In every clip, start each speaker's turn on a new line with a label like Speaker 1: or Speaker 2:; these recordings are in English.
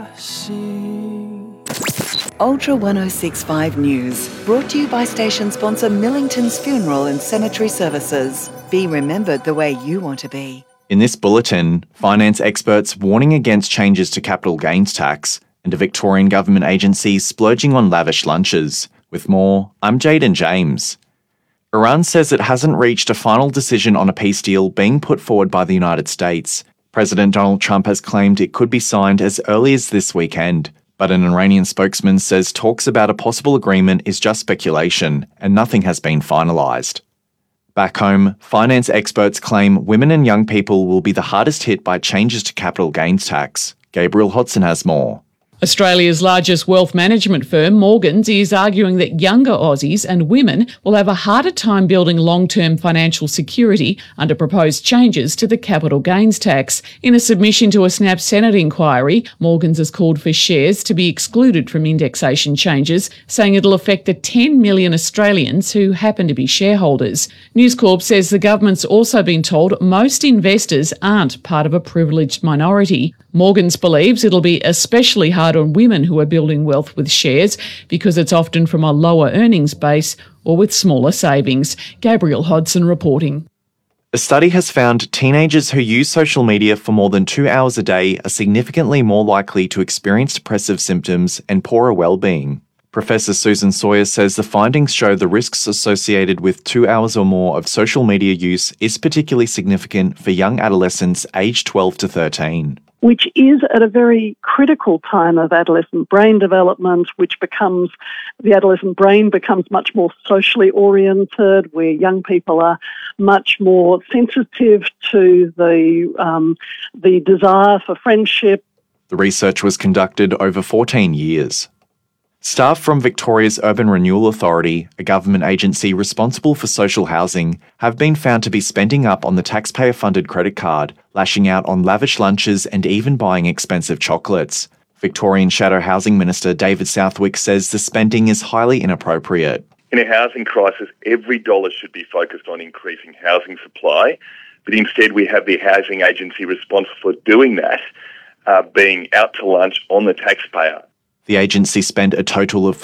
Speaker 1: I sing.
Speaker 2: Ultra 1065 News, brought to you by station sponsor Millington's Funeral and Cemetery Services. Be remembered the way you want to be.
Speaker 3: In this bulletin, finance experts warning against changes to capital gains tax and a Victorian government agency splurging on lavish lunches. With more, I'm Jaden James. Iran says it hasn't reached a final decision on a peace deal being put forward by the United States. President Donald Trump has claimed it could be signed as early as this weekend, but an Iranian spokesman says talks about a possible agreement is just speculation and nothing has been finalised. Back home, finance experts claim women and young people will be the hardest hit by changes to capital gains tax. Gabriel Hodson has more.
Speaker 4: Australia's largest wealth management firm, Morgans, is arguing that younger Aussies and women will have a harder time building long-term financial security under proposed changes to the capital gains tax. In a submission to a Snap Senate inquiry, Morgans has called for shares to be excluded from indexation changes, saying it'll affect the 10 million Australians who happen to be shareholders. News Corp says the government's also been told most investors aren't part of a privileged minority. Morgans believes it'll be especially hard on women who are building wealth with shares because it's often from a lower earnings base or with smaller savings. Gabriel Hodson reporting.
Speaker 3: A study has found teenagers who use social media for more than 2 hours a day are significantly more likely to experience depressive symptoms and poorer well-being. Professor Susan Sawyer says the findings show the risks associated with 2 hours or more of social media use is particularly significant for young adolescents aged 12 to 13.
Speaker 5: Which is at a very critical time of adolescent brain development, the adolescent brain becomes much more socially oriented, where young people are much more sensitive to the desire for friendship.
Speaker 3: The research was conducted over 14 years. Staff from Victoria's Urban Renewal Authority, a government agency responsible for social housing, have been found to be spending up on the taxpayer-funded credit card, lashing out on lavish lunches and even buying expensive chocolates. Victorian Shadow Housing Minister David Southwick says the spending is highly inappropriate.
Speaker 6: In a housing crisis, every dollar should be focused on increasing housing supply, but instead we have the housing agency responsible for doing that being out to lunch on the taxpayer.
Speaker 3: The agency spent a total of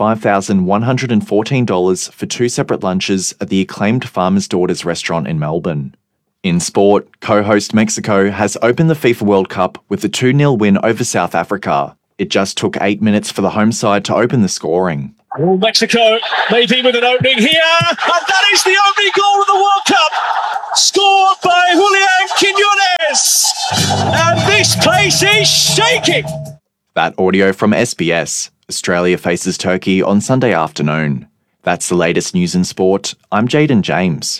Speaker 3: $5,114 for 2 separate lunches at the acclaimed Farmer's Daughters restaurant in Melbourne. In sport, co-host Mexico has opened the FIFA World Cup with a 2-0 win over South Africa. It just took 8 minutes for the home side to open the scoring.
Speaker 7: Mexico maybe with an opening here, and that is the opening goal of the World Cup, scored by Julian Quiñones, and this place is shaking.
Speaker 3: That audio from SBS. Australia faces Turkey on Sunday afternoon. That's the latest news in sport. I'm Jaden James.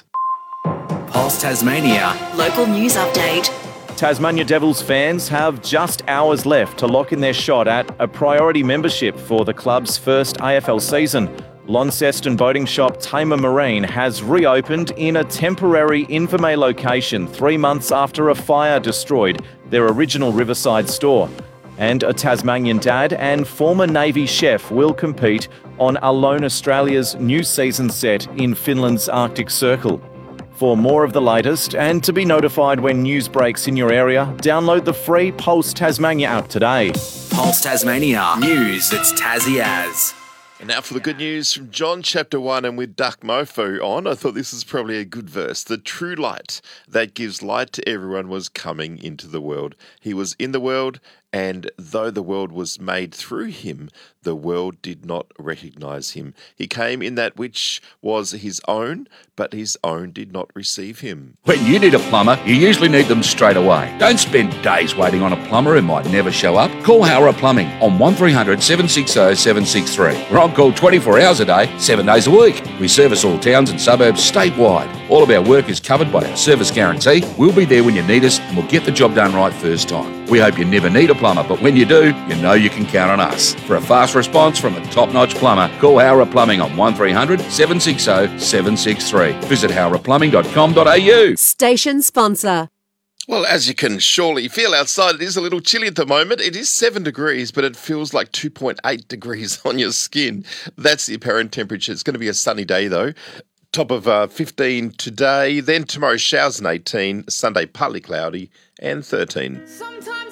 Speaker 8: Pulse Tasmania.
Speaker 9: Local news update.
Speaker 10: Tasmania Devils fans have just hours left to lock in their shot at a priority membership for the club's first AFL season. Launceston boating shop Tamer Marine has reopened in a temporary Invermay location 3 months after a fire destroyed their original Riverside store. And a Tasmanian dad and former Navy chef will compete on Alone Australia's new season set in Finland's Arctic Circle. For more of the latest and to be notified when news breaks in your area, download the free Pulse Tasmania app today.
Speaker 8: Pulse Tasmania. News that's Tassie as.
Speaker 11: And now for the good news from John chapter 1, and with Duck Mofo on, I thought this was probably a good verse. The true light that gives light to everyone was coming into the world. He was in the world, and though the world was made through him, the world did not recognise him. He came in that which was his own, but his own did not receive him.
Speaker 12: When you need a plumber, you usually need them straight away. Don't spend days waiting on a plumber who might never show up. Call Howrah Plumbing on 1300 760 763. We're on call 24 hours a day, 7 days a week. We service all towns and suburbs statewide. All of our work is covered by our service guarantee. We'll be there when you need us, and we'll get the job done right first time. We hope you never need a plumber, but when you do, you know you can count on us. For a fast response from a top-notch plumber, call Howrah Plumbing on 1300 760 763. Visit howrahplumbing.com.au.
Speaker 9: Station sponsor.
Speaker 11: Well, as you can surely feel outside, it is a little chilly at the moment. It is 7 degrees, but it feels like 2.8 degrees on your skin. That's the apparent temperature. It's going to be a sunny day, though. Top of 15 today. Then tomorrow, showers and 18. Sunday, partly cloudy and 13.